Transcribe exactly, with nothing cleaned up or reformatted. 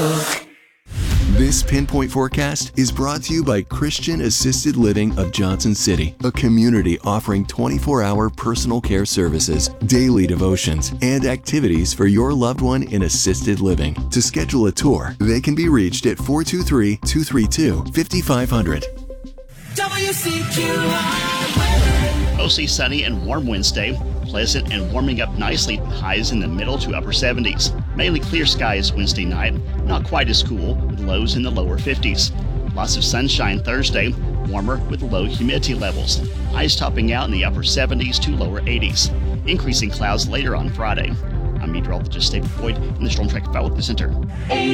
This Pinpoint Forecast is brought to you by Christian Assisted Living of Johnson City, a community offering twenty-four hour personal care services, daily devotions, and activities for your loved one in assisted living. To schedule a tour, they can be reached at four two three, two three two, five five zero zero. W C Q I weather. Mostly sunny and warm Wednesday. Pleasant and warming up nicely. Highs in the middle to upper seventies. Mainly clear skies Wednesday night. Not quite as cool, with lows in the lower fifties. Lots of sunshine Thursday. Warmer with low humidity levels. Highs topping out in the upper seventies to lower eighties. Increasing clouds later on Friday. I'm meteorologist David Boyd in the Storm Track Weather Center.